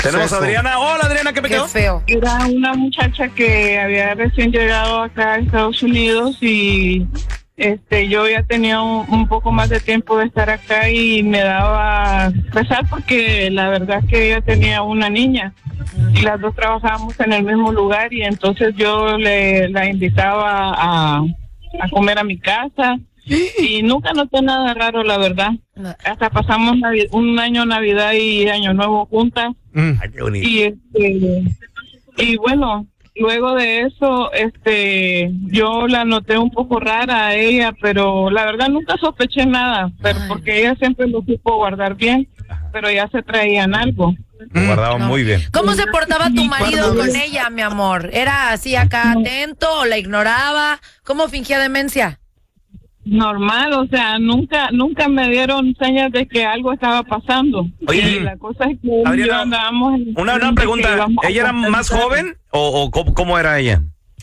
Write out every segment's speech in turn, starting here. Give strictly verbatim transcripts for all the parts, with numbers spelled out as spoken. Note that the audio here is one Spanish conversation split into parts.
Tenemos eso? a Adriana. Hola, Adriana, ¿qué peteo? Qué feo. Era una muchacha que había recién llegado acá a Estados Unidos y este yo ya tenía un, un poco más de tiempo de estar acá y me daba pesar porque la verdad es que ella tenía una niña y las dos trabajábamos en el mismo lugar y entonces yo le la invitaba a, a comer a mi casa y nunca noté nada raro, la verdad. Hasta pasamos Navi- un año Navidad y Año Nuevo juntas. Mm. Ay, qué bonito. Y este y bueno, luego de eso, este, yo la noté un poco rara a ella, pero la verdad nunca sospeché nada, pero Ay. porque ella siempre lo supo guardar bien, pero ya se traían algo. Lo guardaban No. muy bien. ¿Cómo se portaba tu marido Guárdalo. con ella, mi amor? ¿Era así acá atento o la ignoraba? ¿Cómo fingía demencia? Normal, o sea, nunca nunca me dieron señas de que algo estaba pasando. Oye, y la cosa es que él y yo Adriana, andábamos en- Una, una que pregunta. íbamos a ¿Ella era comprar más un carro. joven o, o cómo, cómo era ella?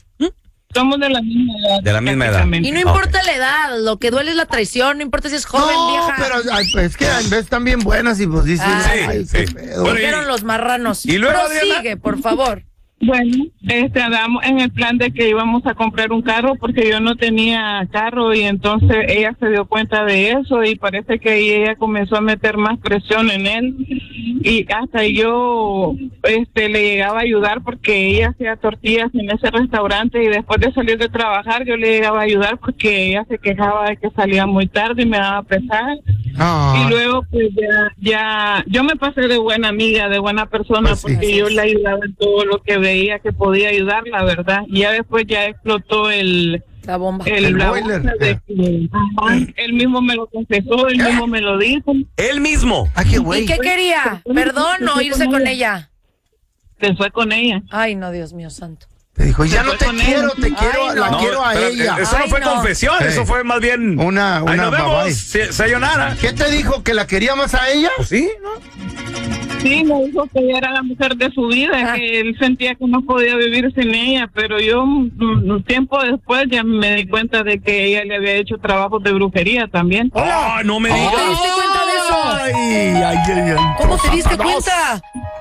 Somos de la misma edad. De la misma edad. prácticamente. Y no importa la edad, lo que duele es la traición, no importa si es joven, No, vieja. pero ay, pues, es que en vez están bien buenas y pues dicen, Ay, ay, sí, qué sí. pedo. Bueno, Dijeron los marranos. ¿Y luego, Prosigue, Adriana? por favor. Bueno, este, andamos en el plan de que íbamos a comprar un carro porque yo no tenía carro y entonces ella se dio cuenta de eso y parece que ahí ella comenzó a meter más presión en él y hasta yo este le llegaba a ayudar porque ella hacía tortillas en ese restaurante y después de salir de trabajar yo le llegaba a ayudar porque ella se quejaba de que salía muy tarde y me daba pesar. Ah, Y luego, pues ya, ya, yo me pasé de buena amiga, de buena persona, Pues sí. porque yo le ayudaba en todo lo que veía que podía ayudar, la verdad. Y ya después ya explotó el, La bomba. el, El la boiler. bolsa de que, ajá, él mismo me lo confesó, él mismo me lo dijo, Él mismo. ay, qué ¿Y güey. qué quería? ¿Perdón o irse con ella? se fue con ella. Ay, no, Dios mío santo. Te dijo, ya Se no fue te con quiero, él. te quiero, Ay, la no. quiero a pero, ella. eh, Eso no Ay, fue no. confesión, Sí. eso fue más bien. Una- Ahí una nos vemos. babay. se- Sayonara. ¿Qué te dijo? ¿Que la quería más a ella? Pues sí, ¿no? Sí, me dijo que ella era la mujer de su vida, Ah. que él sentía que no podía vivir sin ella, pero yo mm, un tiempo después ya me di cuenta de que ella le había hecho trabajos de brujería también. ¡Ah, no me digas! ¿Te diste cuenta de eso? Ay, ay, ay, ay. ¿Cómo te diste Satanás. cuenta?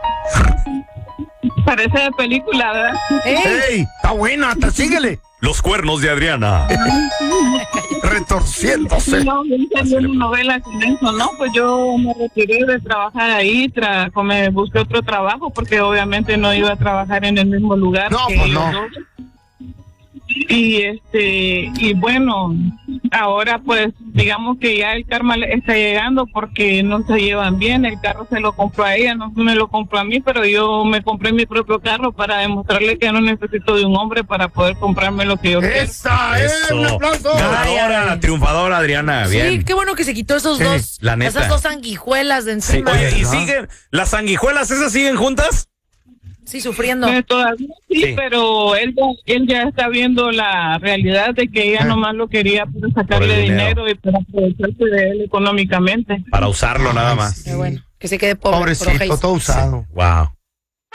Parece de película, ¿verdad? ¿Eh? ¡Ey! Está buena, hasta síguele. Los cuernos de Adriana. Retorciéndose. No, yo hice una novela con eso, ¿no? Pues yo me retiré de trabajar ahí, tra me busqué otro trabajo porque obviamente no iba a trabajar en el mismo lugar No, que pues ellos no. dos. Y este, y bueno, ahora pues digamos que ya el karma le está llegando porque no se llevan bien, el carro se lo compró a ella, no me lo compró a mí, pero yo me compré mi propio carro para demostrarle que no necesito de un hombre para poder comprarme lo que yo quiero. ¡Esa es! Eso. ¡Un aplauso! Ganadora, Ay, ay. triunfadora, Adriana. Sí, Bien. qué bueno que se quitó esos Sí, dos, la neta. esas dos sanguijuelas de Sí, encima. oye, ¿y ¿no? siguen? ¿Las sanguijuelas esas siguen juntas? Sí, sufriendo. Pues todavía sí, Sí. pero él ya, él ya está viendo la realidad de que ella Ah. nomás lo quería para sacarle Por el dinero. dinero y para aprovecharse de él económicamente. Para usarlo nada Ay, más. sí. Qué bueno, que se quede pobre. por Pobrecito, ojéis. todo usado. Wow.